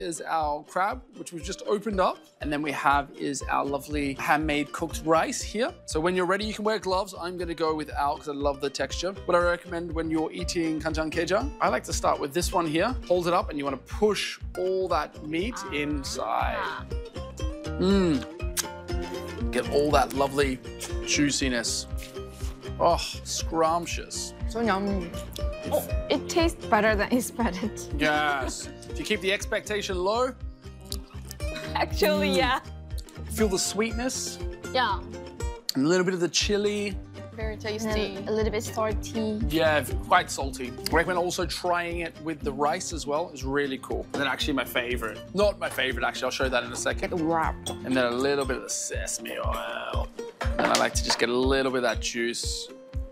is our crab, which we've just opened up. And then we have is our lovely handmade cooked rice here. So when you're ready, you can wear gloves. I'm gonna go without because I love the texture. What I recommend when you're eating kanjangaejang, I like to start with this one here. Hold it up and you wanna push all that meat inside. Get all that lovely juiciness. Oh, scrumptious. So yummy. Oh, it tastes better than expected. Yes. If you keep the expectation low. Actually, yeah. Feel the sweetness. Yeah. And a little bit of the chili. Very tasty. A little bit salty. Yeah, quite salty. I recommend also trying it with the rice as well. It's really cool. And then actually my favorite. Not my favorite, actually. I'll show you that in a second. Wrap. And then a little bit of the sesame oil. And I like to just get a little bit of that juice.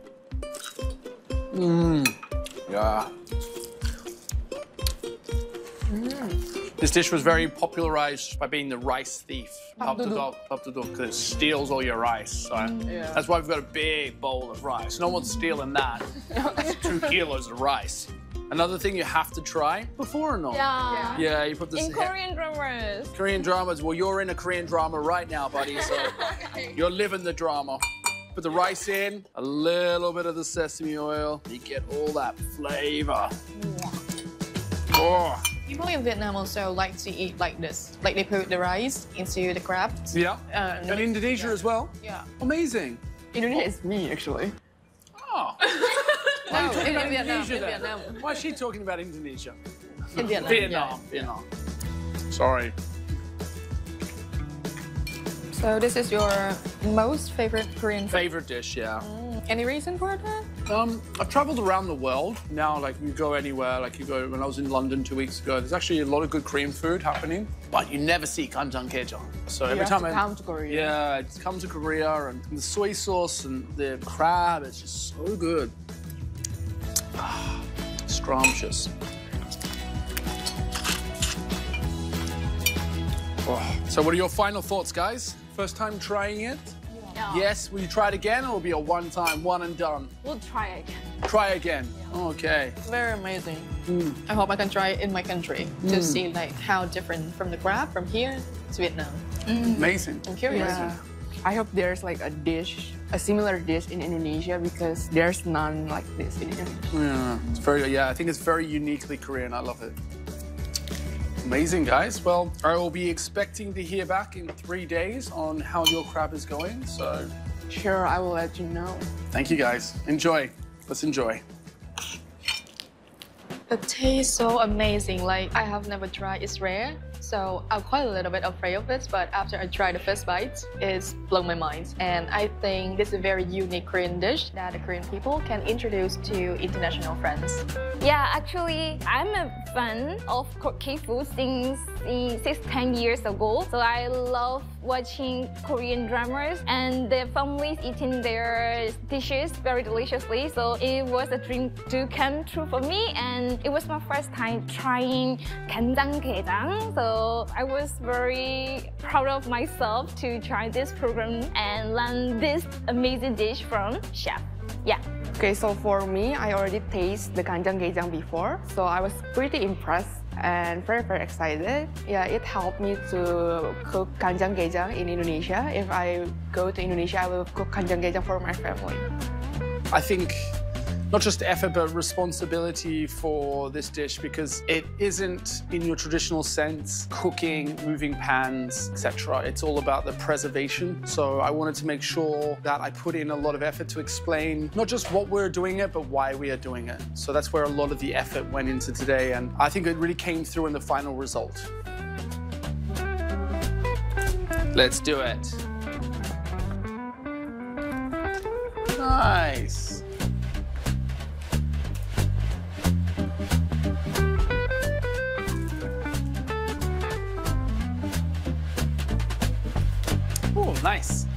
Yeah. This dish was very popularized by being the rice thief. Papdudok, because it steals all your rice. So that's why we've got a big bowl of rice. No one's stealing that. It's 2 kilos of rice. Another thing you have to try before or not? Yeah. Yeah, you put this in Korean dramas. Korean dramas. Well, you're in a Korean drama right now, buddy. So you're living the drama. Put the rice in, a little bit of the sesame oil. You get all that flavor. Oh. People in Vietnam also like to eat like this. Like they put the rice into the crab. Yeah. And Indonesia as well? Yeah. Amazing. Indonesia is me, actually. Oh. No, in Vietnam. Why is she talking about Indonesia? In Vietnam. Vietnam. Sorry. So this is your most favorite Korean food? Favorite dish, yeah. Any reason for that? I've traveled around the world. Now, like, you go anywhere, like you go, when I was in London 2 weeks ago, there's actually a lot of good Korean food happening, but you never see kanjangaejang. So every time I come to Korea. Yeah, I just come to Korea and the soy sauce and the crab, it's just so good. Scrumptious. Oh. So what are your final thoughts, guys? First time trying it? Yeah. Yes, will you try it again or will it be a one time, one and done? We'll try again. Try again. Yeah. Okay. Very amazing. I hope I can try it in my country to see like how different from the crab from here to Vietnam. Amazing. I'm curious. Yeah. I hope there's like a dish, a similar dish in Indonesia because there's none like this in Indonesia. Yeah, it's very, I think it's very uniquely Korean. I love it. Amazing, guys. Well, I will be expecting to hear back in 3 days on how your crab is going, so... Sure, I will let you know. Thank you, guys. Enjoy. Let's enjoy. It tastes so amazing. Like, I have never tried. It's rare. So I'm quite a little bit afraid of it, but after I tried the first bite, it's blown my mind. And I think this is a very unique Korean dish that the Korean people can introduce to international friends. Yeah, actually, I'm a fan of K-food since 10 years ago. So I love watching Korean dramas and the families eating their dishes very deliciously. So it was a dream to come true for me, and it was my first time trying kanjangaejang. So I was very proud of myself to try this program and learn this amazing dish from chef. Yeah. Okay, so for me, I already tasted the kanjangaejang before, so I was pretty impressed and very, very excited. Yeah, it helped me to cook kanjangaejang in Indonesia. If I go to Indonesia, I will cook kanjangaejang for my family. I think not just effort, but responsibility for this dish because it isn't, in your traditional sense, cooking, moving pans, etc. It's all about the preservation. So I wanted to make sure that I put in a lot of effort to explain not just what we're doing it, but why we are doing it. So that's where a lot of the effort went into today, and I think it really came through in the final result. Let's do it. Nice. Oh, nice.